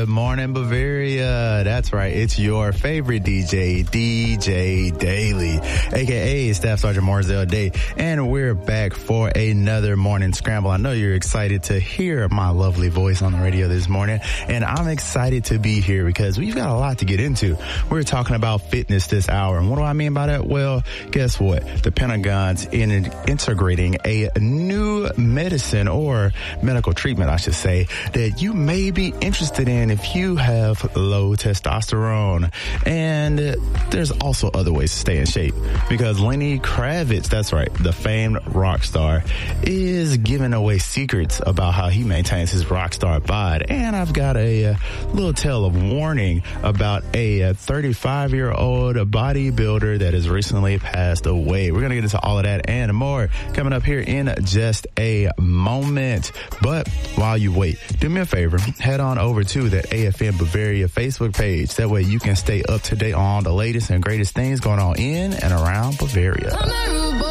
Good morning, Bavaria. That's right. It's your favorite DJ, DJ Daily, a.k.a. Staff Sergeant Marzell Day. And we're back for another morning scramble. I know you're excited to hear my lovely voice on the radio this morning. And I'm excited to be here because we've got a lot to get into. We're talking about fitness this hour. And what do I mean by that? Well, guess what? The Pentagon's integrating a new medicine or medical treatment, I should say, that you may be interested in if you have low testosterone. And there's also other ways to stay in shape because Lenny Kravitz, that's right, the famed rock star, is giving away secrets about how he maintains his rock star bod. And I've got a little tale of warning about a 35-year-old bodybuilder that has recently passed away. We're going to get into all of that and more coming up here in just a moment. But while you wait, do me a favor, head on over to the AFM Bavaria Facebook page. That way you can stay up to date on the latest and greatest things going on in and around Bavaria.